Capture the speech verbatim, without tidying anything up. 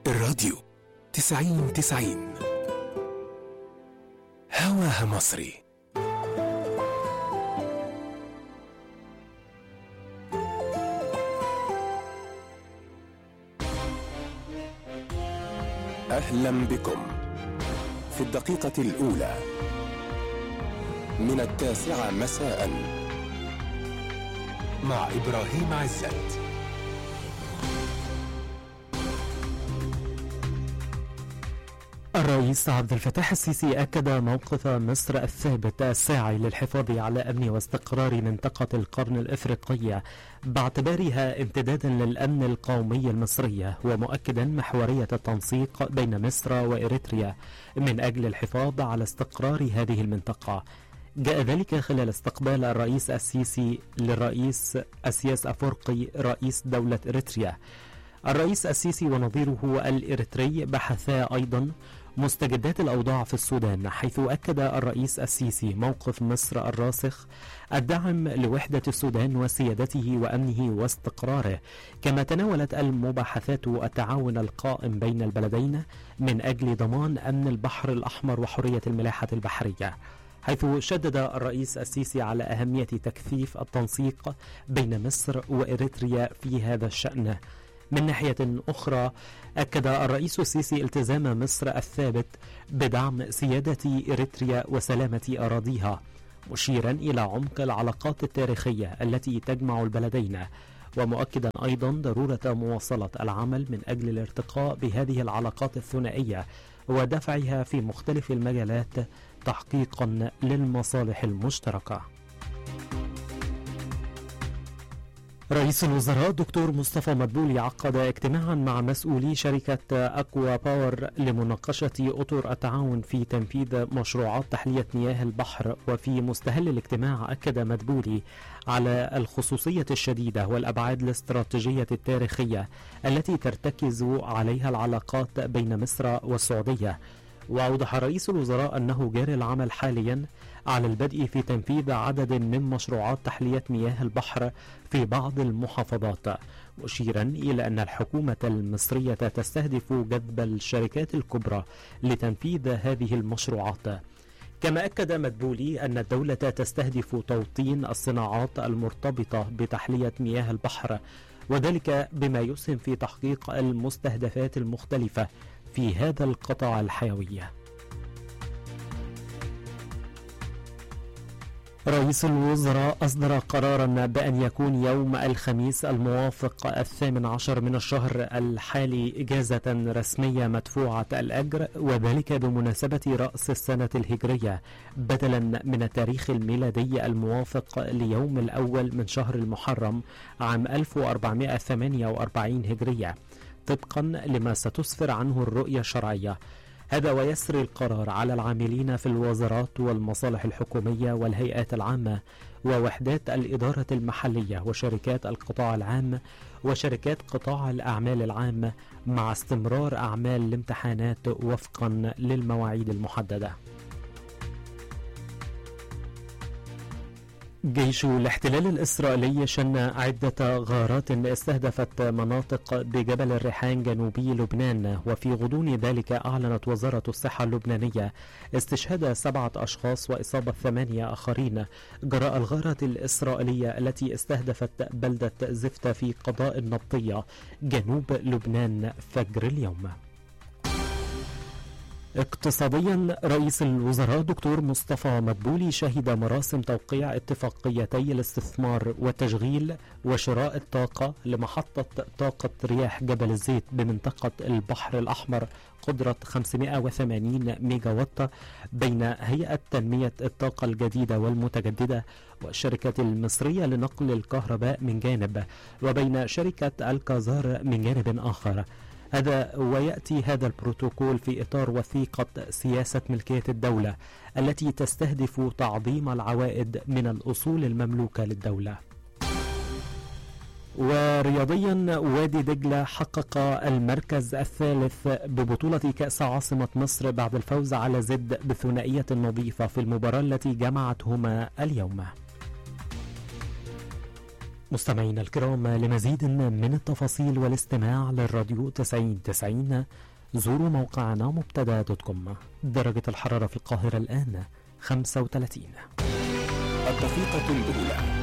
الراديو تسعين تسعين هواها مصري. أهلا بكم في الدقيقة الأولى من التاسعة مساء مع إبراهيم عزت. الرئيس عبد الفتاح السيسي أكد موقف مصر الثابت الساعي للحفاظ على أمن واستقرار منطقة القرن الإفريقية باعتبارها امتدادا للأمن القومي المصري، ومؤكدا محورية التنسيق بين مصر وإريتريا من أجل الحفاظ على استقرار هذه المنطقة. جاء ذلك خلال استقبال الرئيس السيسي للرئيس أسياس أفورقي رئيس دولة إريتريا. الرئيس السيسي ونظيره الإريتري بحثا أيضا مستجدات الأوضاع في السودان، حيث أكد الرئيس السيسي موقف مصر الراسخ الدعم لوحدة السودان وسيادته وأمنه واستقراره، كما تناولت المباحثات التعاون القائم بين البلدين من أجل ضمان أمن البحر الأحمر وحرية الملاحة البحرية، حيث شدد الرئيس السيسي على أهمية تكثيف التنسيق بين مصر وإريتريا في هذا الشأن. من ناحية أخرى، أكد الرئيس السيسي التزام مصر الثابت بدعم سيادة إريتريا وسلامة أراضيها، مشيرا إلى عمق العلاقات التاريخية التي تجمع البلدين، ومؤكدا أيضا ضرورة مواصلة العمل من أجل الارتقاء بهذه العلاقات الثنائية ودفعها في مختلف المجالات تحقيقا للمصالح المشتركة. رئيس الوزراء دكتور مصطفى مدبولي عقد اجتماعا مع مسؤولي شركة أكوا باور لمناقشة أطر التعاون في تنفيذ مشروعات تحلية مياه البحر. وفي مستهل الاجتماع أكد مدبولي على الخصوصية الشديدة والأبعاد الاستراتيجية التاريخية التي ترتكز عليها العلاقات بين مصر والسعودية. وأوضح رئيس الوزراء أنه جاري العمل حاليا على البدء في تنفيذ عدد من مشروعات تحلية مياه البحر في بعض المحافظات، مشيرا إلى أن الحكومة المصرية تستهدف جذب الشركات الكبرى لتنفيذ هذه المشروعات. كما أكد مدبولي أن الدولة تستهدف توطين الصناعات المرتبطة بتحلية مياه البحر، وذلك بما يسهم في تحقيق المستهدفات المختلفة في هذا القطاع الحيوي. رئيس الوزراء أصدر قرارا بأن يكون يوم الخميس الموافق الثامن عشر من الشهر الحالي إجازة رسمية مدفوعة الأجر، وذلك بمناسبة رأس السنة الهجرية بدلا من التاريخ الميلادي الموافق ليوم الأول من شهر المحرم عام ألف وأربعمائة وثمانية وأربعين هجرية، طبقا لما ستسفر عنه الرؤية الشرعية. هذا ويسري القرار على العاملين في الوزارات والمصالح الحكومية والهيئات العامة ووحدات الإدارة المحلية وشركات القطاع العام وشركات قطاع الأعمال العام، مع استمرار أعمال الامتحانات وفقا للمواعيد المحددة. جيش الاحتلال الإسرائيلي شن عدة غارات استهدفت مناطق بجبل الريحان جنوبي لبنان، وفي غضون ذلك أعلنت وزارة الصحة اللبنانية استشهاد سبعة أشخاص وإصابة ثمانية آخرين جراء الغارة الإسرائيلية التي استهدفت بلدة زفتة في قضاء النبطية جنوب لبنان فجر اليوم. اقتصاديا، رئيس الوزراء دكتور مصطفى مدبولي شهد مراسم توقيع اتفاقيتي الاستثمار والتشغيل وشراء الطاقة لمحطة طاقة رياح جبل الزيت بمنطقة البحر الأحمر قدرة خمسمائة وثمانين ميجا وات بين هيئة تنمية الطاقة الجديدة والمتجددة والشركة المصرية لنقل الكهرباء من جانب، وبين شركة الكازار من جانب آخر. هذا ويأتي هذا البروتوكول في إطار وثيقة سياسة ملكية الدولة التي تستهدف تعظيم العوائد من الأصول المملوكة للدولة. ورياضيا، وادي دجلة حقق المركز الثالث ببطولة كأس عاصمة مصر بعد الفوز على زد بثنائية نظيفة في المباراة التي جمعتهما اليوم. مستمعينا الكرام، لمزيد من التفاصيل والاستماع للراديو تسعين تسعين زوروا موقعنا مبتدا دوت كوم. درجة الحرارة في القاهرة الآن خمسة وثلاثين. الدقيقة الأولى.